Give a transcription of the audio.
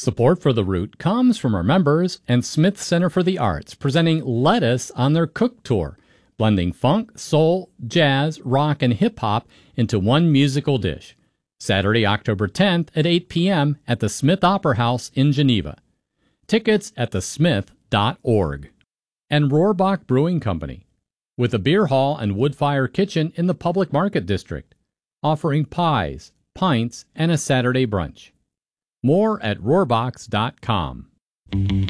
Support for The Root comes from our members and Smith Center for the Arts, presenting Lettuce on their Cook Tour, blending funk, soul, jazz, rock, and hip-hop into one musical dish. Saturday, October 10th at 8 p.m. at the Smith Opera House in Geneva. Tickets at thesmith.org. And Rohrbach Brewing Company, with a beer hall and wood-fire kitchen in the Public Market District, offering pies, pints, and a Saturday brunch. More at rohrbachs.com.